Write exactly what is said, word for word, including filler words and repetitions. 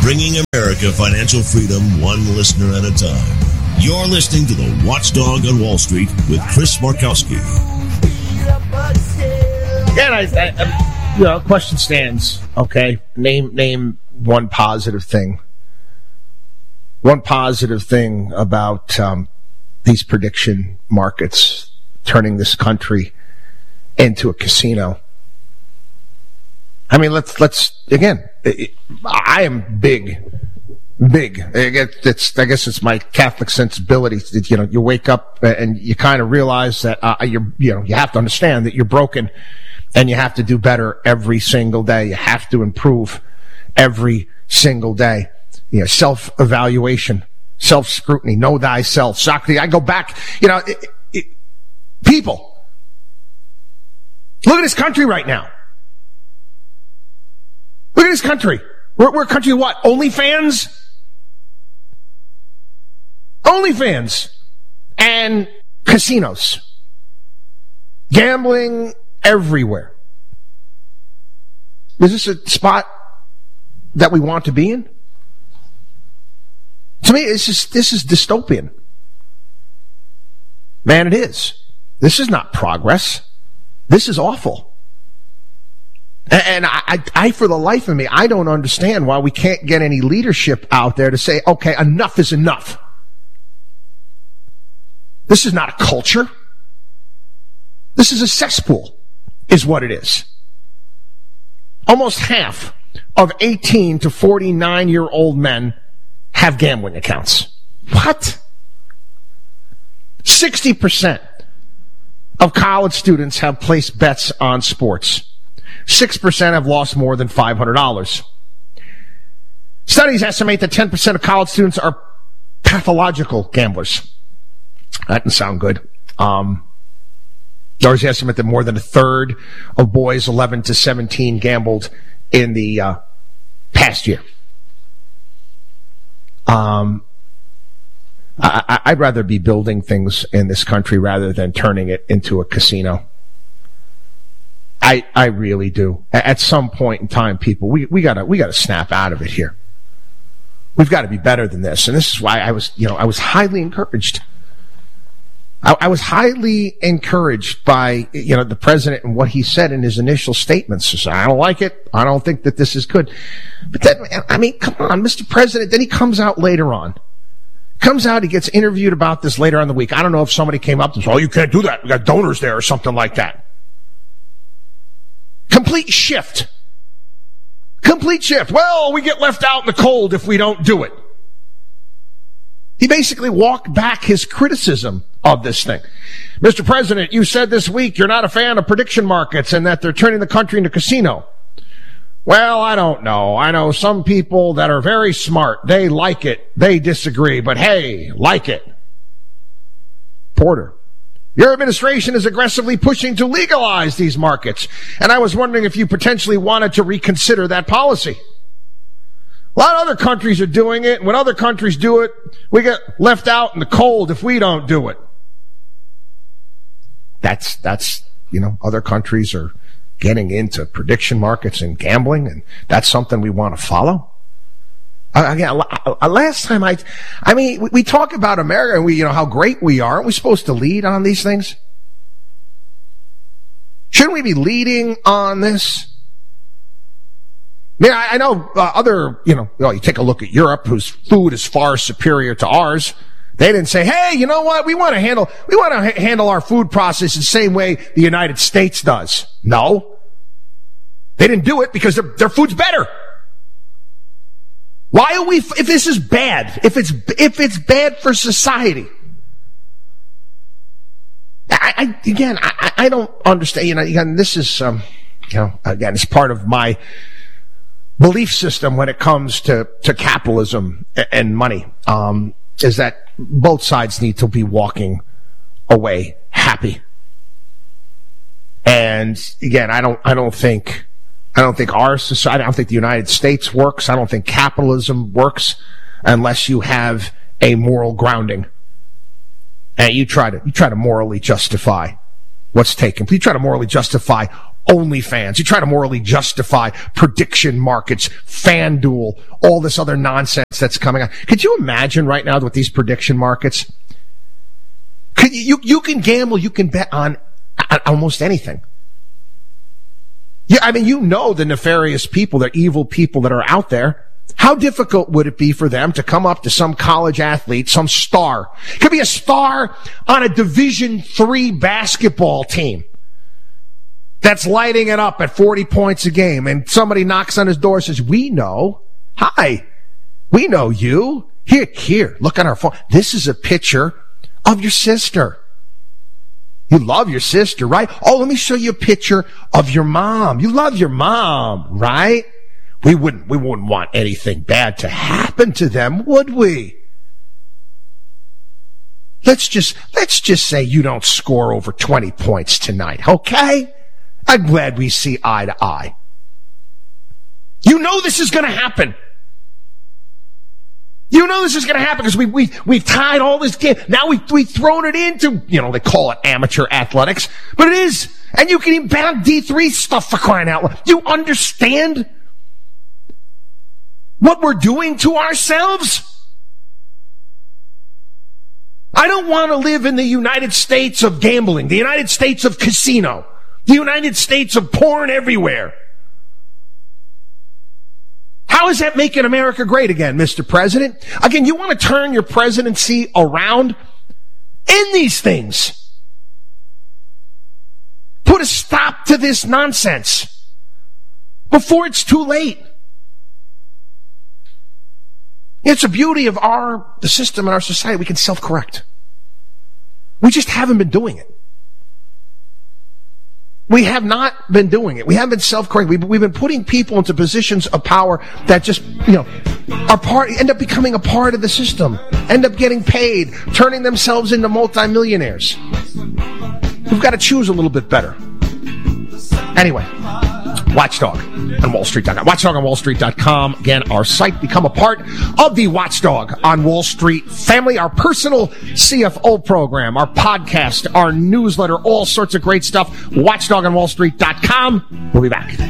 bringing America financial freedom one listener at a time. You're listening to the Watchdog on Wall Street with Chris Markowski. Yeah, and I, I, I, you know, question stands. Okay, name name one positive thing. One positive thing about um, these prediction markets turning this country into a casino. I mean, let's let's again. I am big, big. I guess it's, I guess it's my Catholic sensibility. You know, you wake up and you kind of realize that uh, you're, you know, you have to understand that you're broken, and you have to do better every single day. You have to improve every single day. You know, self-evaluation, self-scrutiny, know thyself. Socrates. I go back. You know, it, it, people, look at this country right now. Look at this country. We're, we're a country of what? OnlyFans? OnlyFans. And casinos. Gambling everywhere. Is this a spot that we want to be in? To me, this is, this is dystopian. Man, it is. This is not progress. This is awful. And I, I, I, for the life of me, I don't understand why we can't get any leadership out there to say, okay, enough is enough. This is not a culture. This is a cesspool, is what it is. Almost half of eighteen to forty-nine-year-old men have gambling accounts. What? sixty percent of college students have placed bets on sports. six percent have lost more than five hundred dollars. Studies estimate that ten percent of college students are pathological gamblers. That doesn't sound good. Um, there's the estimate that more than a third of boys eleven to seventeen gambled in the uh, past year. Um, I, I'd rather be building things in this country rather than turning it into a casino. I, I really do. At some point in time, people, we, we gotta, we gotta snap out of it here. We've got to be better than this. And this is why I was, you know, I was highly encouraged. I, I was highly encouraged by, you know, the president and what he said in his initial statements. He said, I don't like it. I don't think that this is good. But then, I mean, come on, Mister President. Then he comes out later on. Comes out, he gets interviewed about this later on in the week. I don't know if somebody came up and said, oh, you can't do that. We got donors there or something like that. Complete shift. Complete shift. Well, we get left out in the cold if we don't do it. He basically walked back his criticism of this thing. Mister President, you said this week you're not a fan of prediction markets and that they're turning the country into a casino. Well, I don't know. I know some people that are very smart. They like it. They disagree. But hey, like it. Porter. Your administration is aggressively pushing to legalize these markets, and I was wondering if you potentially wanted to reconsider that policy. A lot of other countries are doing it, and when other countries do it, we get left out in the cold if we don't do it. That's, that's, you know, other countries are getting into prediction markets and gambling, and that's something we want to follow. Uh, again, last time I, I mean, we, we talk about America and we, you know, how great we are. Aren't we supposed to lead on these things? Shouldn't we be leading on this? I mean, I, I know uh, other, you know, well, you take a look at Europe, whose food is far superior to ours. They didn't say, hey, you know what? We want to handle, we want to ha- handle our food process the same way the United States does. No. They didn't do it because their, their food's better. Why are we, if this is bad, if it's, if it's bad for society? I, I again, I, I don't understand, you know, again, this is, um, you know, again, it's part of my belief system when it comes to, to capitalism and money, um, is that both sides need to be walking away happy. And again, I don't, I don't think, I don't think our society, I don't think the United States works. I don't think capitalism works unless you have a moral grounding. And you try to, you try to morally justify what's taken. You try to morally justify OnlyFans. You try to morally justify prediction markets, FanDuel, all this other nonsense that's coming on. Could you imagine right now with these prediction markets? Could you, you, you can gamble, you can bet on, on almost anything. Yeah, I mean, you know the nefarious people, the evil people that are out there. How difficult would it be for them to come up to some college athlete, some star? It could be a star on a Division three basketball team that's lighting it up at forty points a game, and somebody knocks on his door and says, we know. Hi. We know you. Here, here, look on our phone. This is a picture of your sister. You love your sister, right? Oh, let me show you a picture of your mom. You love your mom, right? We wouldn't, we wouldn't want anything bad to happen to them, would we? Let's just, let's just say you don't score over twenty points tonight, okay? I'm glad we see eye to eye. You know this is going to happen. You know this is going to happen because we, we, we've tied all this game. Now we, we've thrown it into, you know, they call it amateur athletics, but it is. And you can even bet on D three stuff for crying out loud. You understand what we're doing to ourselves? I don't want to live in the United States of gambling, the United States of casino, the United States of porn everywhere. How is that making America great again, Mister President? Again, you want to turn your presidency around? End these things. Put a stop to this nonsense before it's too late. It's a beauty of our, the system in our society. We can self-correct. We just haven't been doing it. We have not been doing it. We haven't been self-correcting. We've, we've been putting people into positions of power that just, you know, are part, end up becoming a part of the system, end up getting paid, turning themselves into multimillionaires. We've got to choose a little bit better. Anyway, Watchdog on Wall Street dot com. Watchdog on Wall Street dot com. Again, our site. Become a part of the Watchdog on Wall Street family. Our personal C F O program, our podcast, our newsletter, all sorts of great stuff. Watchdog on Wall Street dot com. We'll be back.